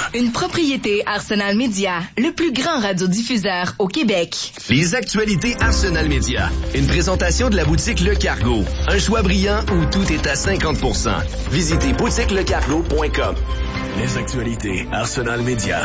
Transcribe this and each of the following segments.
Une propriété Arsenal Média, le plus grand radiodiffuseur au Québec. Les actualités Arsenal Média. Une présentation de la boutique Le Cargo. Un choix brillant où tout est à 50%. Visitez boutiquelecargo.com. Les actualités Arsenal Média.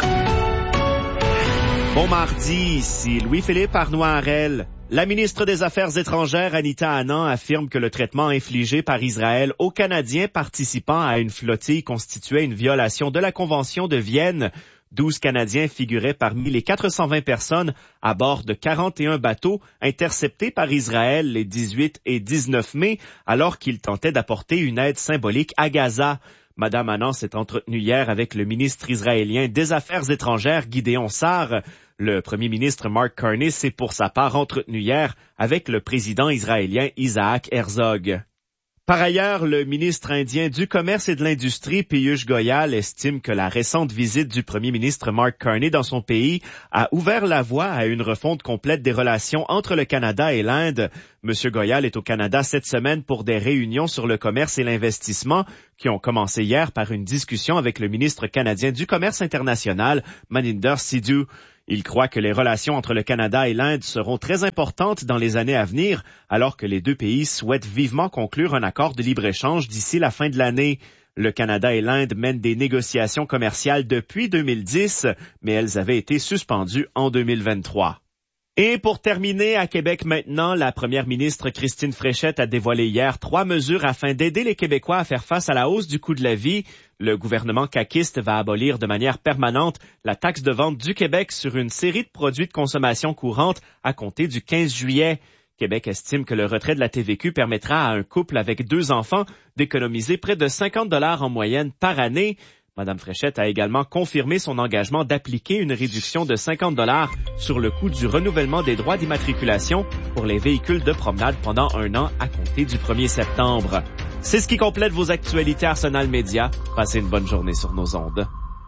Bon mardi, ici Louis-Philippe Arnois-Harel. La ministre des Affaires étrangères, Anita Anand, affirme que le traitement infligé par Israël aux Canadiens participant à une flottille constituait une violation de la Convention de Vienne. 12 Canadiens figuraient parmi les 420 personnes à bord de 41 bateaux interceptés par Israël les 18 et 19 mai, alors qu'ils tentaient d'apporter une aide symbolique à Gaza. Madame Anand s'est entretenue hier avec le ministre israélien des Affaires étrangères, Gideon Sa'ar. Le premier ministre Mark Carney s'est pour sa part entretenu hier avec le président israélien Isaac Herzog. Par ailleurs, le ministre indien du Commerce et de l'Industrie, Piyush Goyal, estime que la récente visite du premier ministre Mark Carney dans son pays a ouvert la voie à une refonte complète des relations entre le Canada et l'Inde. Monsieur Goyal est au Canada cette semaine pour des réunions sur le commerce et l'investissement qui ont commencé hier par une discussion avec le ministre canadien du Commerce international, Maninder Sidhu. Il croit que les relations entre le Canada et l'Inde seront très importantes dans les années à venir, alors que les deux pays souhaitent vivement conclure un accord de libre-échange d'ici la fin de l'année. Le Canada et l'Inde mènent des négociations commerciales depuis 2010, mais elles avaient été suspendues en 2023. Et pour terminer, à Québec maintenant, la première ministre Christine Fréchette a dévoilé hier 3 mesures afin d'aider les Québécois à faire face à la hausse du coût de la vie. Le gouvernement caquiste va abolir de manière permanente la taxe de vente du Québec sur une série de produits de consommation courante à compter du 15 juillet. Québec estime que le retrait de la TVQ permettra à un couple avec 2 enfants d'économiser près de 50 $ en moyenne par année. Madame Fréchette a également confirmé son engagement d'appliquer une réduction de 50 $ sur le coût du renouvellement des droits d'immatriculation pour les véhicules de promenade pendant 1 an à compter du 1er septembre. C'est ce qui complète vos actualités Arsenal Média. Passez une bonne journée sur nos ondes.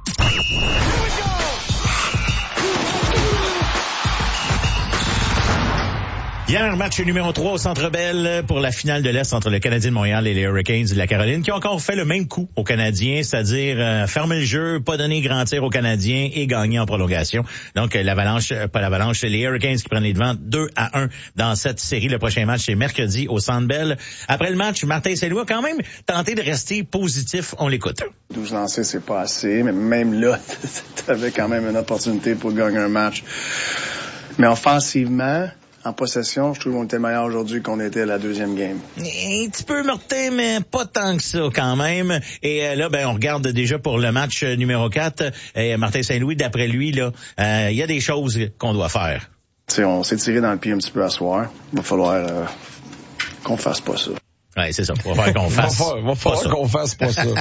Hier, match numéro 3 au Centre Bell pour la finale de l'Est entre le Canadien de Montréal et les Hurricanes de la Caroline, qui ont encore fait le même coup aux Canadiens, c'est-à-dire fermer le jeu, pas donner grand tir aux Canadiens et gagner en prolongation. Donc, les Hurricanes qui prennent les devants 2-1 dans cette série. Le prochain match, c'est mercredi au Centre Bell. Après le match, Martin Saint-Louis a quand même tenté de rester positif. On l'écoute. 12 lancés, c'est pas assez, mais même là, t'avais quand même une opportunité pour gagner un match. Mais offensivement, en possession, je trouve qu'on était meilleur aujourd'hui qu'on était à la deuxième game. Un petit peu Martin, mais pas tant que ça quand même. Et là, on regarde déjà pour le match numéro 4. Et Martin Saint-Louis, d'après lui, là, il y a des choses qu'on doit faire. T'sais, on s'est tiré dans le pied un petit peu à soir. Il va falloir qu'on fasse pas ça. Ouais, c'est ça. Va falloir qu'on fasse. Va falloir qu'on fasse pas ça.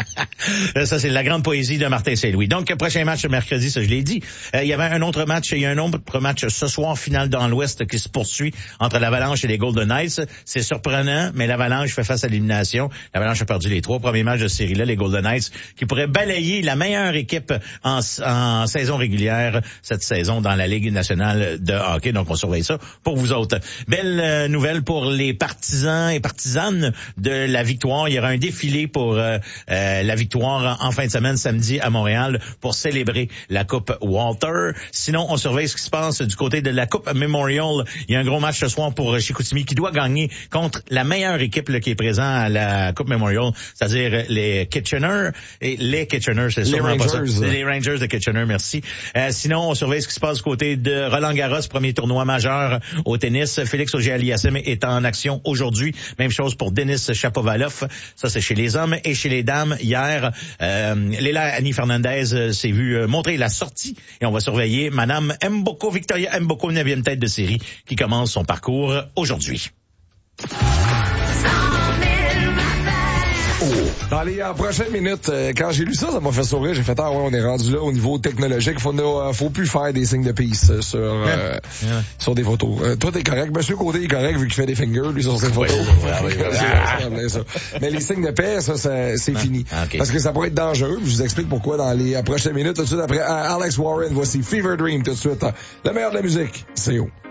Ça, c'est la grande poésie de Martin Saint-Louis. Donc, prochain match mercredi, ça, je l'ai dit. Il y avait un autre match, il y a un autre match ce soir, finale dans l'Ouest, qui se poursuit entre l'Avalanche et les Golden Knights. C'est surprenant, mais l'Avalanche fait face à l'élimination. L'Avalanche a perdu les 3 premiers matchs de ce série-là, les Golden Knights, qui pourraient balayer la meilleure équipe en saison régulière cette saison dans la Ligue nationale de hockey. Donc, on surveille ça pour vous autres. Belle nouvelle pour les partisans et partisanes de la victoire. Il y aura un défilé pour la victoire en fin de semaine, samedi à Montréal, pour célébrer la Coupe Walter. Sinon, on surveille ce qui se passe du côté de la Coupe Memorial. Il y a un gros match ce soir pour Chicoutimi qui doit gagner contre la meilleure équipe là, qui est présente à la Coupe Memorial, c'est-à-dire les Kitchener. Et les Kitchener, c'est sûrement pas ça. Les Rangers de Kitchener, merci. Sinon, on surveille ce qui se passe du côté de Roland-Garros, premier tournoi majeur au tennis. Félix Auger-Aliassime est en action aujourd'hui. Même chose pour Denis Shapovalov. Ça, c'est chez les hommes. Et chez les dames, hier, Léla Annie Fernandez s'est vue montrer la sortie. Et on va surveiller Madame Mboko, Victoria Mboko, 9e tête de série, qui commence son parcours aujourd'hui. Dans les prochaines minutes, quand j'ai lu ça, ça m'a fait sourire. J'ai fait, on est rendu là au niveau technologique. Faut plus faire des signes de peace sur des photos. Toi, t'es correct. Monsieur Côté est correct vu qu'il fait des fingers, lui, sur ses photos. Mais les signes de paix, ça c'est fini. Okay. Parce que ça pourrait être dangereux. Je vous explique pourquoi dans les prochaines minutes. Tout de suite après Alex Warren, voici Fever Dream tout de suite. Le meilleur de la musique, c'est où?